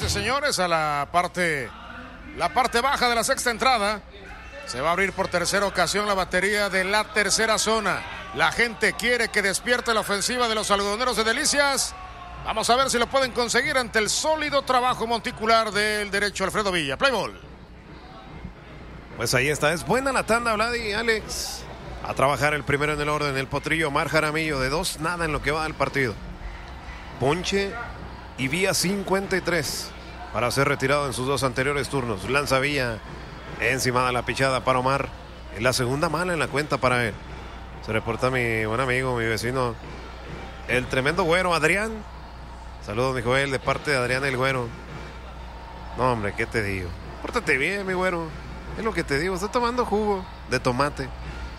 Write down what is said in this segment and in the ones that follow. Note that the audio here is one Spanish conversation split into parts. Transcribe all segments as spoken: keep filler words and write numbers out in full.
y señores, a la parte, la parte baja de la sexta entrada. Se va a abrir por tercera ocasión la batería de la tercera zona. La gente quiere que despierte la ofensiva de los algodoneros de Delicias. Vamos a ver si lo pueden conseguir ante el sólido trabajo monticular del derecho Alfredo Villa. Play ball. Pues ahí está, es buena la tanda, Vladi, Alex. A trabajar el primero en el orden, el potrillo Omar Jaramillo, de dos nada en lo que va del partido. Ponche y Vía cincuenta y tres para ser retirado en sus dos anteriores turnos. Lanza Villa encima de la pichada para Omar. Es la segunda mala en la cuenta para él. Se reporta mi buen amigo, mi vecino, el tremendo güero Adrián. Saludos, mi Joel, de parte de Adrián el güero. No, hombre, ¿qué te digo? Pórtate bien, mi güero. Es lo que te digo, estoy tomando jugo de tomate.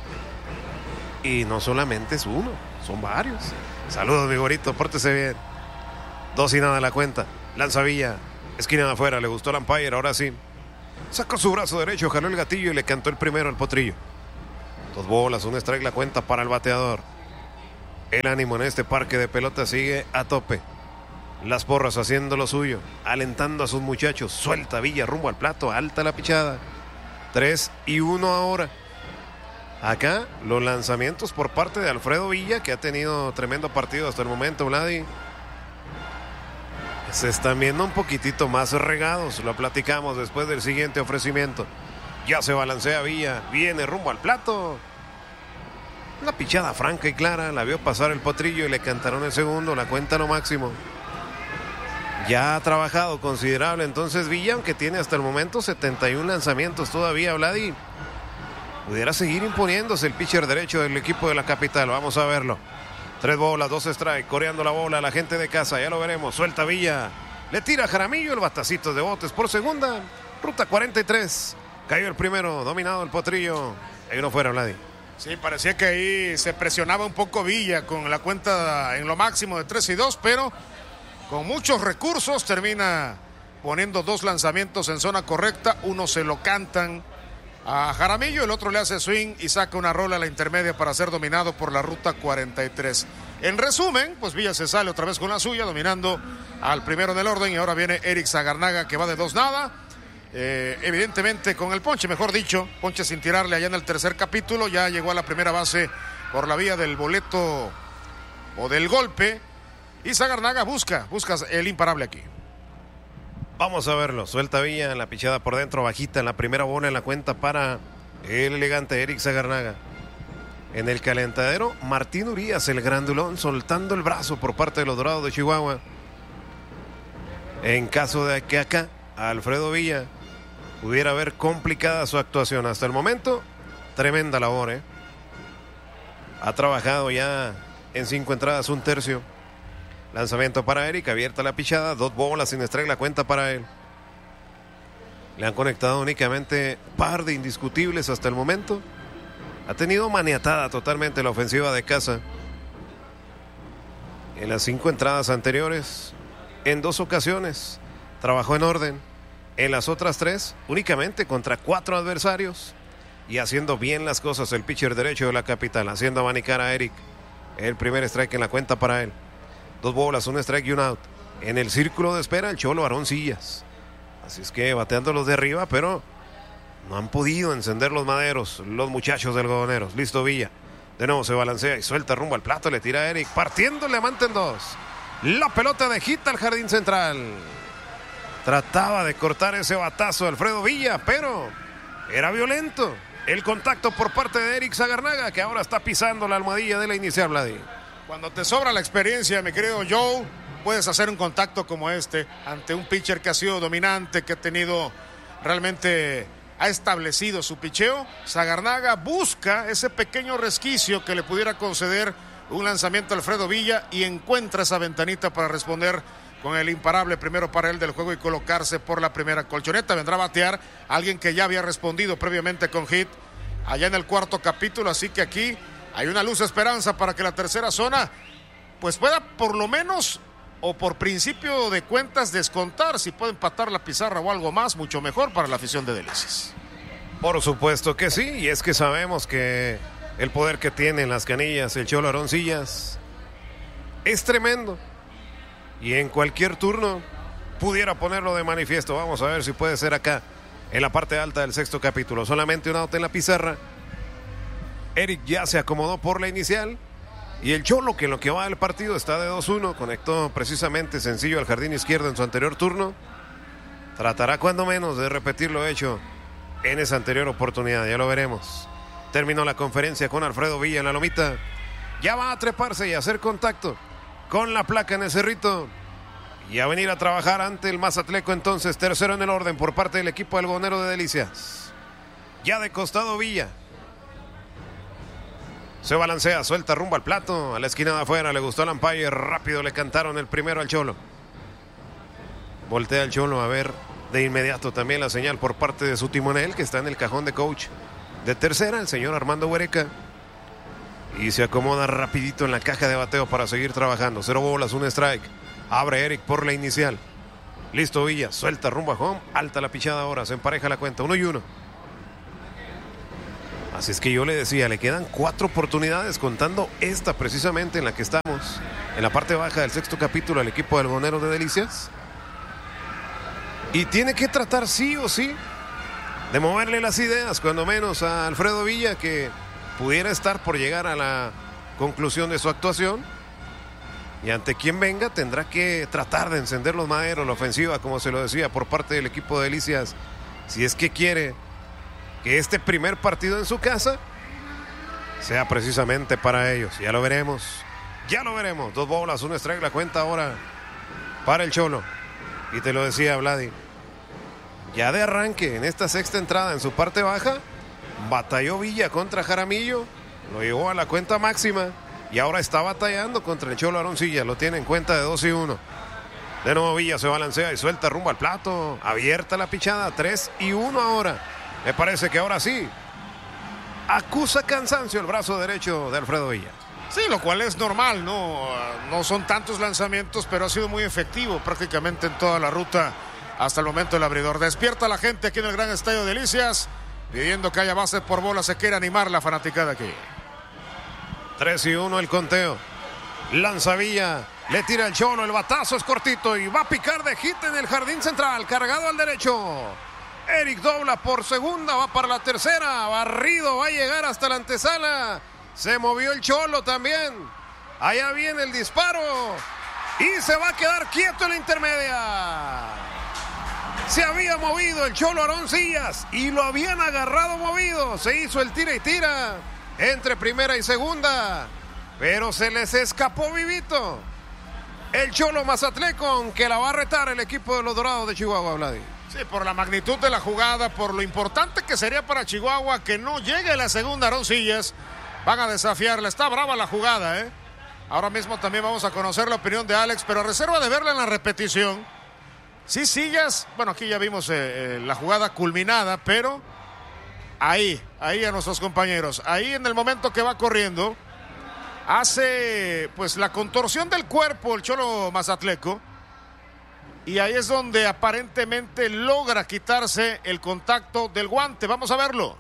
Y no solamente es uno, son varios. Saludos, mi güerito, pórtese bien. Dos y nada en la cuenta. Lanza Villa, esquina de afuera, le gustó el umpire, ahora sí. Sacó su brazo derecho, jaló el gatillo y le cantó el primero al potrillo. Dos bolas, un strike la cuenta para el bateador. El ánimo en este parque de pelota sigue a tope. Las porras haciendo lo suyo, alentando a sus muchachos. Suelta Villa rumbo al plato, alta la pichada. Tres y uno ahora. Acá los lanzamientos por parte de Alfredo Villa, que ha tenido tremendo partido hasta el momento, Vladi. Se están viendo un poquitito más regados. Lo platicamos después del siguiente ofrecimiento. Ya se balancea Villa, viene rumbo al plato. Una pichada franca y clara, la vio pasar el potrillo y le cantaron el segundo, la cuenta lo máximo. Ya ha trabajado considerable entonces Villa, aunque tiene hasta el momento setenta y uno lanzamientos todavía, Vladi. Pudiera seguir imponiéndose el pitcher derecho del equipo de la capital. Vamos a verlo. Tres bolas, dos strikes, coreando la bola a la gente de casa. Ya lo veremos. Suelta Villa. Le tira a Jaramillo el batacito de botes por segunda. Ruta cuarenta y tres. Cayó el primero. Dominado el potrillo. Ahí no fuera, Vladi. Sí, parecía que ahí se presionaba un poco Villa con la cuenta en lo máximo de tres y dos, pero con muchos recursos termina poniendo dos lanzamientos en zona correcta. Uno se lo cantan a Jaramillo, el otro le hace swing y saca una rola a la intermedia para ser dominado por la ruta cuarenta y tres. En resumen, pues Villa se sale otra vez con la suya, dominando al primero del orden, y ahora viene Eric Zagarnaga, que va de dos nada. Eh, evidentemente con el ponche, mejor dicho, ponche sin tirarle allá en el tercer capítulo, ya llegó a la primera base por la vía del boleto o del golpe, y Zagarnaga busca, busca el imparable aquí. Vamos a verlo. Suelta Villa en la pichada por dentro, bajita en la primera bola en la cuenta para el elegante Eric Zagarnaga. En el calentadero, Martín Urías, el grandulón, soltando el brazo por parte de los Dorados de Chihuahua. En caso de que acá Alfredo Villa pudiera ver complicada su actuación hasta el momento, tremenda labor, ¿eh? Ha trabajado ya en cinco entradas, un tercio. Lanzamiento para Eric, abierta la pichada, dos bolas sin strike la cuenta para él. Le han conectado únicamente par de indiscutibles hasta el momento. Ha tenido maniatada totalmente la ofensiva de casa. En las cinco entradas anteriores, en dos ocasiones, trabajó en orden. En las otras tres, únicamente contra cuatro adversarios. Y haciendo bien las cosas el pitcher derecho de la capital, haciendo abanicar a Eric. El primer strike en la cuenta para él. Dos bolas, un strike y un out. En el círculo de espera el Cholo Aroncillas. Así es que bateándolos de arriba, pero no han podido encender los maderos los muchachos de algodoneros. Listo Villa. De nuevo se balancea y suelta rumbo al plato. Le tira a Eric. Partiéndole, amante en dos. La pelota de hit al jardín central. Trataba de cortar ese batazo de Alfredo Villa, pero era violento el contacto por parte de Eric Zagarnaga, que ahora está pisando la almohadilla de la inicial, Vladi. Cuando te sobra la experiencia, mi querido Joe, puedes hacer un contacto como este ante un pitcher que ha sido dominante, que ha tenido realmente, ha establecido su picheo. Zagarnaga busca ese pequeño resquicio que le pudiera conceder un lanzamiento a Alfredo Villa y encuentra esa ventanita para responder con el imparable primero para él del juego y colocarse por la primera colchoneta. Vendrá a batear alguien que ya había respondido previamente con hit allá en el cuarto capítulo, así que aquí hay una luz de esperanza para que la tercera zona pues pueda por lo menos o por principio de cuentas descontar. Si puede empatar la pizarra o algo más, mucho mejor para la afición de Delicias. Por supuesto que sí, y es que sabemos que el poder que tienen las canillas, el Cholo Aroncillas, es tremendo. Y en cualquier turno pudiera ponerlo de manifiesto. Vamos a ver si puede ser acá, en la parte alta del sexto capítulo. Solamente un out en la pizarra. Eric ya se acomodó por la inicial. Y el Cholo, que en lo que va del partido está de dos uno, conectó precisamente sencillo al jardín izquierdo en su anterior turno. Tratará cuando menos de repetir lo hecho en esa anterior oportunidad, ya lo veremos. Terminó la conferencia con Alfredo Villa en la lomita. Ya va a treparse y a hacer contacto con la placa en el cerrito. Y a venir a trabajar ante el Mazatleco entonces, tercero en el orden por parte del equipo algodonero de Delicias. Ya de costado Villa. Se balancea, suelta rumbo al plato, a la esquina de afuera, le gustó al umpire, rápido le cantaron el primero al Cholo. Voltea el Cholo a ver de inmediato también la señal por parte de su timonel, que está en el cajón de coach de tercera, el señor Armando Huereca. Y se acomoda rapidito en la caja de bateo para seguir trabajando. Cero bolas, un strike. Abre Eric por la inicial. Listo Villa, suelta rumbo a home, alta la pichada ahora, se empareja la cuenta, uno y uno. Así es que yo le decía, le quedan cuatro oportunidades, contando esta precisamente en la que estamos, en la parte baja del sexto capítulo, al equipo del algodonero de Delicias. Y tiene que tratar sí o sí de moverle las ideas, cuando menos a Alfredo Villa, que pudiera estar por llegar a la conclusión de su actuación. Y ante quien venga tendrá que tratar de encender los maderos, la ofensiva, como se lo decía, por parte del equipo de Delicias, si es que quiere que este primer partido en su casa sea precisamente para ellos. Ya lo veremos, ya lo veremos. Dos bolas, un strike, la cuenta ahora para el Cholo. Y te lo decía Vladi, ya de arranque en esta sexta entrada en su parte baja, batalló Villa contra Jaramillo, lo llevó a la cuenta máxima y ahora está batallando contra el Cholo Aroncilla, lo tiene en cuenta de dos y uno. De nuevo Villa se balancea y suelta rumbo al plato, abierta la pichada, tres y uno ahora. Me parece que ahora sí acusa cansancio el brazo derecho de Alfredo Villa. Sí, lo cual es normal, ¿no? No son tantos lanzamientos, pero ha sido muy efectivo prácticamente en toda la ruta hasta el momento el abridor. Despierta la gente aquí en el Gran Estadio Delicias, pidiendo que haya base por bola, se quiere animar la fanaticada aquí. tres y uno el conteo. Lanza Villa, le tira el Cholo, el batazo es cortito y va a picar de hit en el jardín central, cargado al derecho. Eric dobla por segunda, va para la tercera, barrido, va a llegar hasta la antesala. Se movió el Cholo también. Allá viene el disparo y se va a quedar quieto en la intermedia. Se había movido el Cholo Aroncillas y lo habían agarrado movido. Se hizo el tira y tira entre primera y segunda, pero se les escapó vivito el Cholo Mazatleco, que la va a retar el equipo de los Dorados de Chihuahua, Vladi. Sí, por la magnitud de la jugada, por lo importante que sería para Chihuahua que no llegue la segunda Aroncillas. Van a desafiarla, está brava la jugada, ¿eh? Ahora mismo también vamos a conocer la opinión de Alex, pero a reserva de verla en la repetición. Sí, Sillas, bueno, aquí ya vimos eh, eh, la jugada culminada, pero ahí, ahí a nuestros compañeros, ahí en el momento que va corriendo, hace pues la contorsión del cuerpo el Cholo Mazatleco, y ahí es donde aparentemente logra quitarse el contacto del guante. Vamos a verlo.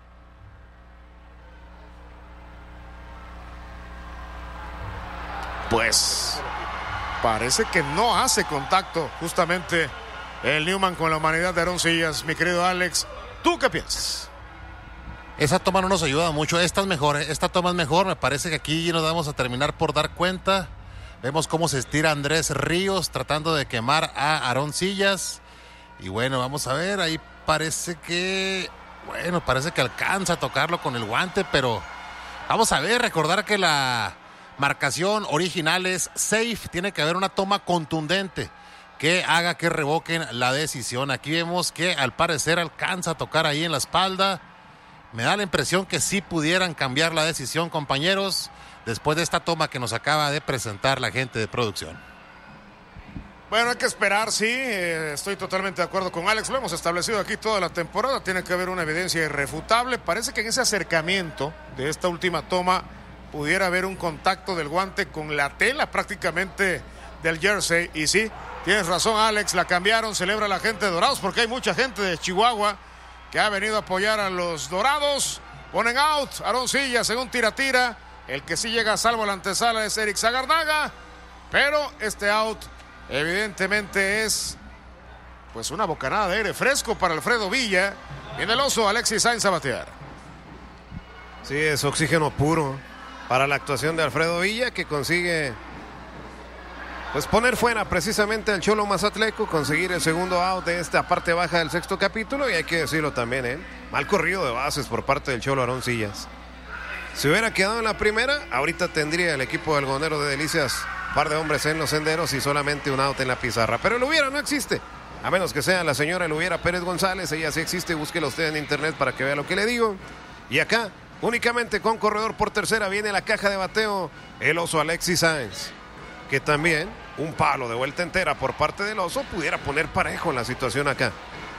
Pues parece que no hace contacto justamente el Newman con la humanidad de Aroncillas. Mi querido Alex, ¿tú qué piensas? Esa toma no nos ayuda mucho, esta es mejor, esta toma es mejor, me parece que aquí nos vamos a terminar por dar cuenta. Vemos cómo se estira Andrés Ríos tratando de quemar a Aroncillas. Y bueno, vamos a ver, ahí parece que, bueno, parece que alcanza a tocarlo con el guante, pero vamos a ver, recordar que la marcación original es safe, tiene que haber una toma contundente que haga que revoquen la decisión. Aquí vemos que al parecer alcanza a tocar ahí en la espalda. Me da la impresión que sí pudieran cambiar la decisión, compañeros, después de esta toma que nos acaba de presentar la gente de producción. Bueno, hay que esperar, sí, eh, estoy totalmente de acuerdo con Alex, lo hemos establecido aquí toda la temporada, tiene que haber una evidencia irrefutable. Parece que en ese acercamiento de esta última toma pudiera haber un contacto del guante con la tela prácticamente del jersey, y sí, tienes razón Alex, la cambiaron, celebra la gente de Dorados porque hay mucha gente de Chihuahua que ha venido a apoyar a los Dorados. Ponen out, Aroncillas en un tira-tira, el que sí llega a salvo a la antesala es Eric Zagarnaga, pero este out evidentemente es pues una bocanada de aire fresco para Alfredo Villa. Viene el oso, Alexis Sáenz a batear. Sí, es oxígeno puro para la actuación de Alfredo Villa, que consigue pues poner fuera precisamente al Cholo Mazatleco, conseguir el segundo out de esta parte baja del sexto capítulo. Y hay que decirlo también, ¿eh? Mal corrido de bases por parte del Cholo Aroncillas. Si hubiera quedado en la primera, ahorita tendría el equipo de algodonero de Delicias un par de hombres en los senderos y solamente un out en la pizarra. Pero el hubiera no existe, a menos que sea la señora Eluviera Pérez González. Ella sí existe, búsquela usted en internet para que vea lo que le digo. Y acá, únicamente con corredor por tercera, viene la caja de bateo el oso Alexis Sáenz, que también un palo de vuelta entera por parte del oso pudiera poner parejo en la situación acá.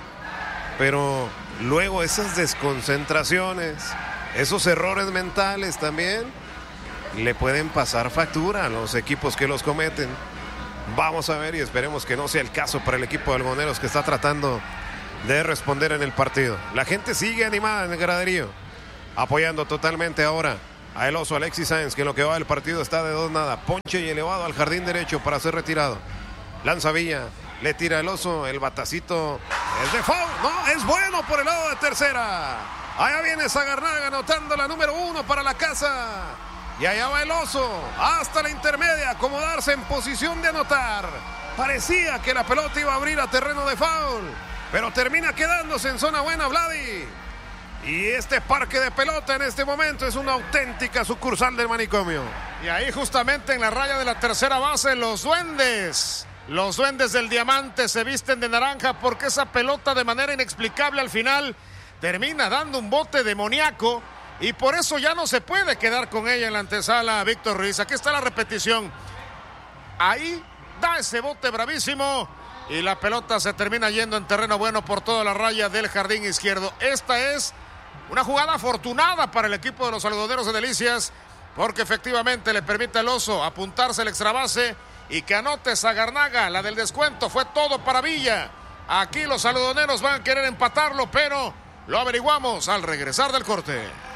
Pero luego esas desconcentraciones, esos errores mentales también le pueden pasar factura a los equipos que los cometen. Vamos a ver y esperemos que no sea el caso para el equipo de algodoneros, que está tratando de responder en el partido. La gente sigue animada en el graderío, apoyando totalmente ahora a el oso Alexis Sáenz, que en lo que va del partido está de dos nada. Ponche y elevado al jardín derecho para ser retirado. Lanza Villa, le tira el oso, el batacito es de foul, no, es bueno por el lado de tercera. Allá viene Sagarnaga anotando la número uno para la casa. Y allá va el oso hasta la intermedia, acomodarse en posición de anotar. Parecía que la pelota iba a abrir a terreno de foul, pero termina quedándose en zona buena Vladi. Y este parque de pelota en este momento es una auténtica sucursal del manicomio. Y ahí justamente en la raya de la tercera base, los duendes, los duendes del diamante se visten de naranja, porque esa pelota de manera inexplicable al final termina dando un bote demoníaco. Y por eso ya no se puede quedar con ella en la antesala Víctor Ruiz. Aquí está la repetición. Ahí da ese bote bravísimo y la pelota se termina yendo en terreno bueno por toda la raya del jardín izquierdo. Esta es una jugada afortunada para el equipo de los algodoneros de Delicias, porque efectivamente le permite al oso apuntarse el extra base y que anote Sagarnaga. La del descuento fue todo para Villa. Aquí los algodoneros van a querer empatarlo, pero lo averiguamos al regresar del corte.